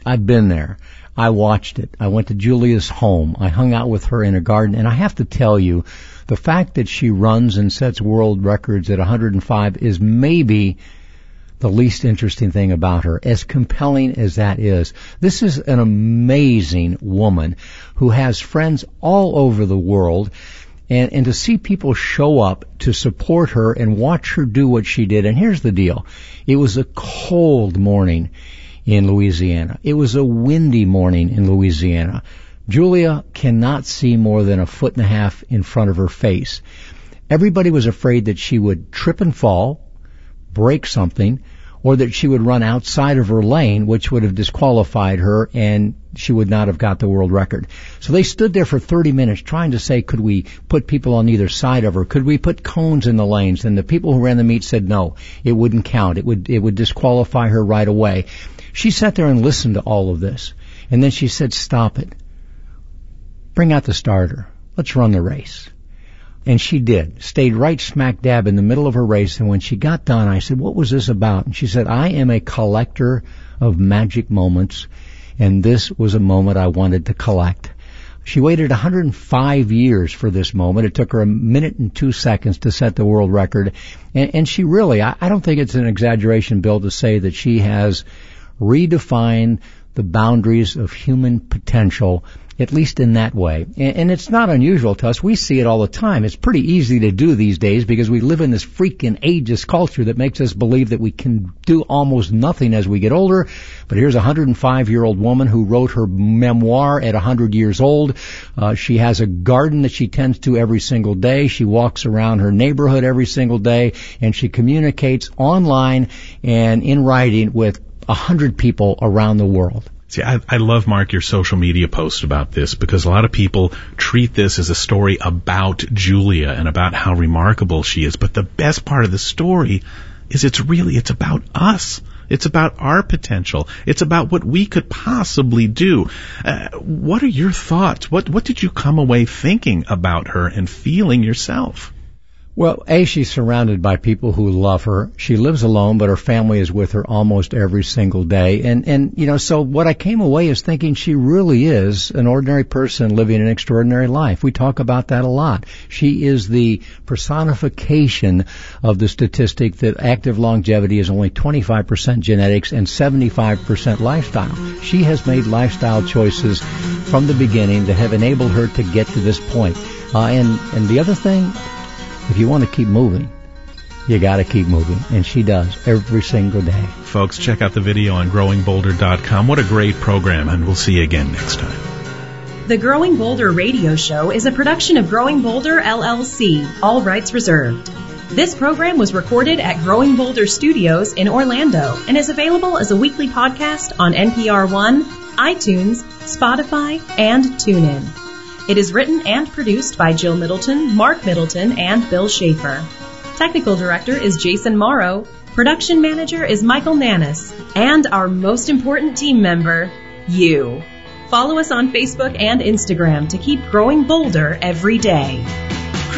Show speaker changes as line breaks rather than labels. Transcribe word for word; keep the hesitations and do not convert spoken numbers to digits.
I've been there. I watched it. I went to Julia's home. I hung out with her in a garden. And I have to tell you, the fact that she runs and sets world records at one hundred five is maybe the least interesting thing about her, as compelling as that is. This is an amazing woman who has friends all over the world. And, and to see people show up to support her and watch her do what she did. And here's the deal. It was a cold morning in Louisiana. It was a windy morning in Louisiana. Julia cannot see more than a foot and a half in front of her face. Everybody was afraid that she would trip and fall, break something, or that she would run outside of her lane, which would have disqualified her, and she would not have got the world record. So they stood there for thirty minutes trying to say, could we put people on either side of her? Could we put cones in the lanes? And the people who ran the meet said no, it wouldn't count. It would, it would disqualify her right away. She sat there and listened to all of this. And then she said, stop it. Bring out the starter. Let's run the race. And she did. Stayed right smack dab in the middle of her race. And when she got done, I said, what was this about? And she said, I am a collector of magic moments, and this was a moment I wanted to collect. She waited one hundred five years for this moment. It took her a minute and two seconds to set the world record. And, and she really, I, I don't think it's an exaggeration, Bill, to say that she has redefined the boundaries of human potential, at least in that way. And, and it's not unusual to us. We see it all the time. It's pretty easy to do these days because we live in this freaking ageist culture that makes us believe that we can do almost nothing as we get older. But here's a one hundred five-year-old woman who wrote her memoir at one hundred years old. Uh, she has a garden that she tends to every single day. She walks around her neighborhood every single day, and she communicates online and in writing with one hundred people around the world.
See, I, I love, Mark, your social media post about this, because a lot of people treat this as a story about Julia and about how remarkable she is. But the best part of the story is it's really, it's about us. It's about our potential. It's about what we could possibly do. Uh, what are your thoughts? What, what did you come away thinking about her and feeling yourself?
Well, A, she's surrounded by people who love her. She lives alone, but her family is with her almost every single day. And, and, you know, so what I came away is thinking she really is an ordinary person living an extraordinary life. We talk about that a lot. She is the personification of the statistic that active longevity is only twenty-five percent genetics and seventy-five percent lifestyle. She has made lifestyle choices from the beginning that have enabled her to get to this point. Uh, and, and the other thing, if you want to keep moving, you got to keep moving. And she does every single day.
Folks, check out the video on growing boulder dot com. What a great program, and we'll see you again next time.
The Growing Boulder radio show is a production of Growing Boulder, L L C, all rights reserved. This program was recorded at Growing Boulder Studios in Orlando and is available as a weekly podcast on N P R One, iTunes, Spotify, and TuneIn. It is written and produced by Jill Middleton, Mark Middleton, and Bill Schaefer. Technical director is Jason Morrow. Production manager is Michael Nannis. And our most important team member, you. Follow us on Facebook and Instagram to keep growing bolder every day.